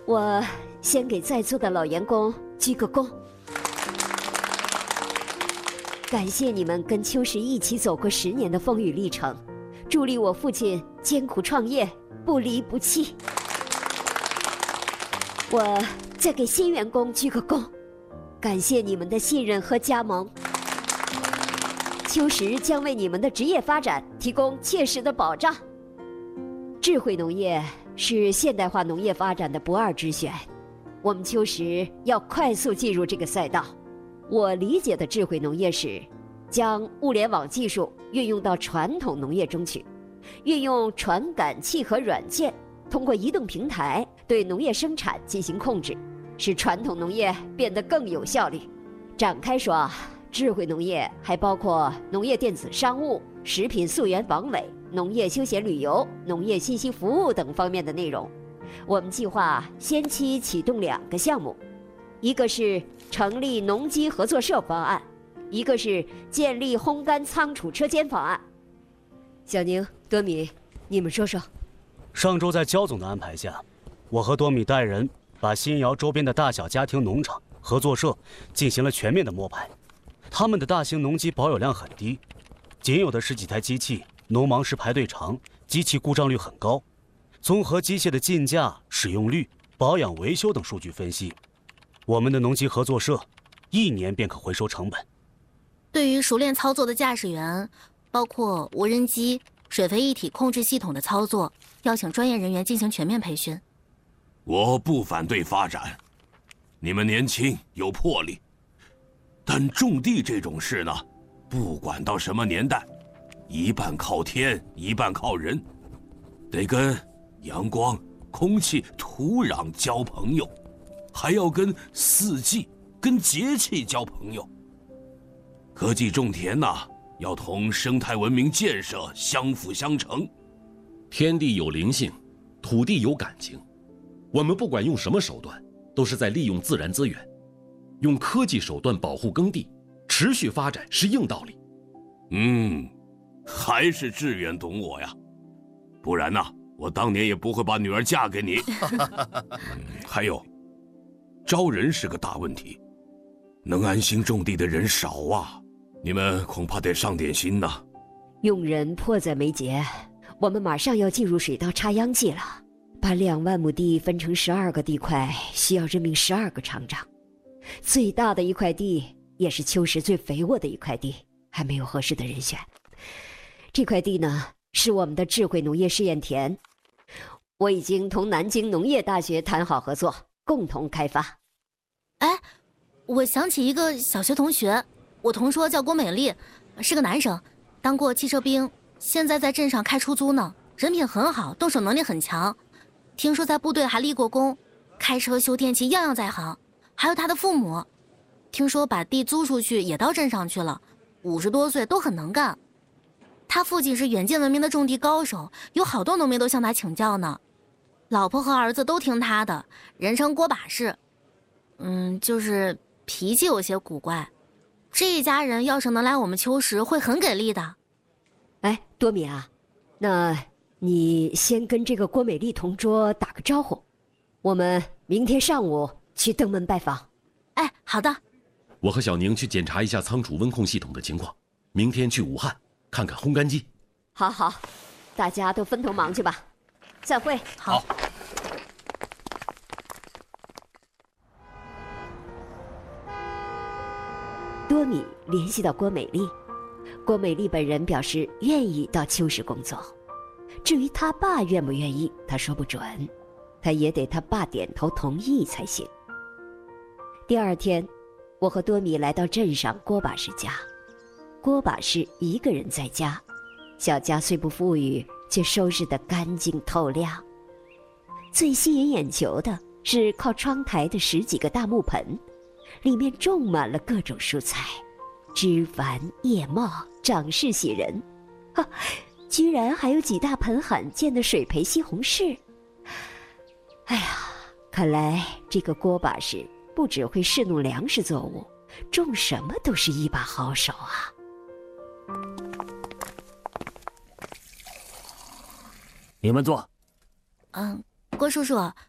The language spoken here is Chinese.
我先给在座的老员工鞠个躬，感谢你们跟秋实一起走过10年的风雨历程，助力我父亲艰苦创业，不离不弃。我再给新员工鞠个躬，感谢你们的信任和加盟。秋实将为你们的职业发展提供切实的保障。智慧农业是现代化农业发展的不二之选，我们秋实要快速进入这个赛道。我理解的智慧农业是将物联网技术运用到传统农业中去，运用传感器和软件，通过移动平台对农业生产进行控制，使传统农业变得更有效率。展开说，智慧农业还包括农业电子商务、食品溯源防伪、农业休闲旅游、农业信息服务等方面的内容。我们计划先期启动2个项目，一个是成立农机合作社方案，一个是建立烘干仓储车间方案。小宁、多米，你们说说。 上周在焦总的安排下，我和多米带人把新窑周边的大小家庭农场、合作社进行了全面的摸排。他们的大型农机保有量很低，仅有的10几台机器，农忙时排队长，机器故障率很高。综合机械的进价、使用率、保养维修等数据分析，我们的农机合作社1年便可回收成本。 对于熟练操作的驾驶员，包括无人机、水肥一体控制系统的操作，要请专业人员进行全面培训。 我不反对发展，你们年轻有魄力，但种地这种事呢，不管到什么年代，一半靠天，一半靠人，得跟阳光、空气、土壤交朋友，还要跟四季、跟节气交朋友。科技种田呐，要同生态文明建设相辅相成。 天地有灵性，土地有感情，我们不管用什么手段，都是在利用自然资源。用科技手段保护耕地，持续发展是硬道理。 还是志远懂我呀，不然呢，我当年也不会把女儿嫁给你。还有，招人是个大问题，能安心种地的人少啊，你们恐怕得上点心呐。 用人迫在眉睫，我们马上要进入水稻插秧季了。把2万亩地分成12个地块，需要任命12个厂长。最大的一块地，也是秋实最肥沃的一块地，还没有合适的人选。这块地呢，是我们的智慧农业试验田，我已经同南京农业大学谈好合作，共同开发。 哎，我想起一个小学同学，我同桌叫郭美丽，是个男生，当过汽车兵，现在在镇上开出租呢，人品很好，动手能力很强。听说在部队还立过功，开车修电器样样在行。还有他的父母，听说把地租出去也到镇上去了，50多岁都很能干。他父亲是远近闻名的种地高手，有好多农民都向他请教呢。老婆和儿子都听他的，人称锅把式。就是脾气有些古怪。这一家人要是能来我们秋实，会很给力的。 哎，多米啊，那你先跟这个郭美丽同桌打个招呼，我们明天上午去登门拜访。 哎，好的。 我和小宁去检查一下仓储温控系统的情况，明天去武汉看看烘干机。 好好，大家都分头忙去吧。散会。 好。 多米联系到郭美丽，郭美丽本人表示愿意到秋实工作。至于他爸愿不愿意，他说不准，他也得他爸点头同意才行。第2天，我和多米来到镇上郭把式家。郭把式一个人在家，小家虽不富裕，却收拾得干净透亮。最吸引眼球的是靠窗台的10几个大木盆，里面种满了各种蔬菜，枝繁叶茂，长势喜人。居然还有几大盆罕见的水培西红柿。哎呀，看来这个郭把式不只会侍弄粮食作物，种什么都是一把好手啊。 你们坐。 郭叔叔，